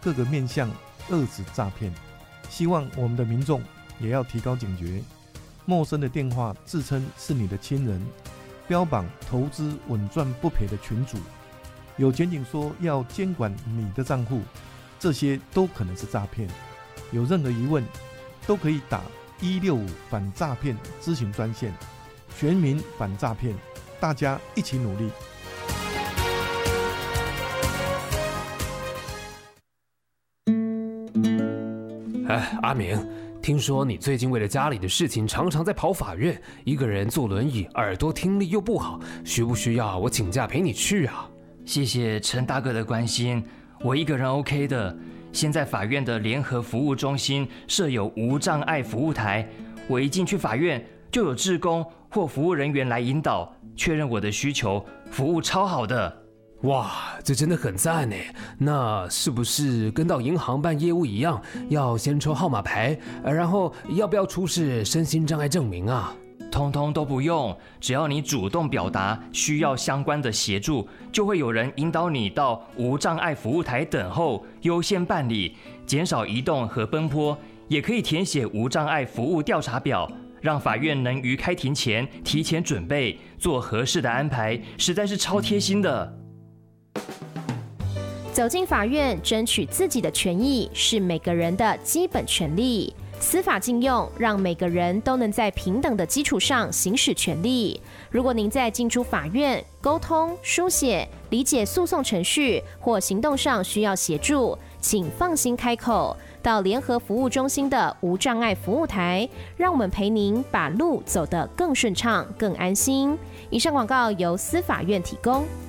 各个面向遏制诈骗。希望我们的民众也要提高警觉，陌生的电话自称是你的亲人，标榜投资稳赚不赔的群组，有检警说要监管你的账户，这些都可能是诈骗。有任何疑问都可以打165反诈骗咨询专线，全民反诈骗，大家一起努力。 阿明，听说你最近为了家里的事情常常在跑法院，一个人坐轮椅，耳朵听力又不好，需不需要我请假陪你去啊？ 谢谢陈大哥的关心，我一个人 OK 的。现在法院的联合服务中心设有无障碍服务台，我一进去法院就有志工或服务人员来引导，确认我的需求，服务超好的。 哇，这真的很赞呢！那是不是跟到银行办业务一样，要先抽号码牌，然后要不要出示身心障碍证明啊？ 通通都不用，只要你主动表达需要相关的协助，就会有人引导你到无障碍服务台等候，优先办理，减少移动和奔波，也可以填写无障碍服务调查表，让法院能于开庭前提前准备，做合适的安排，实在是超贴心的。 走进法院，争取自己的权益是每个人的基本权利。司法禁用，让每个人都能在平等的基础上行使权利。如果您在进出法院、沟通、书写、理解诉讼程序或行动上需要协助，请放心开口，到联合服务中心的无障碍服务台，让我们陪您把路走得更顺畅、更安心。以上广告由司法院提供。